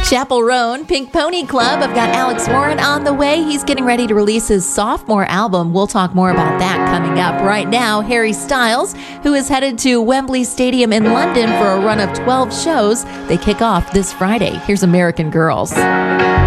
Chapel Roan, Pink Pony Club. I've got Alex Warren on the way. He's getting ready to release his sophomore album. We'll talk more about that coming up. Right now, Harry Styles, who is headed to Wembley Stadium in London for a run of 12 shows. They kick off this Friday. Here's American Girls.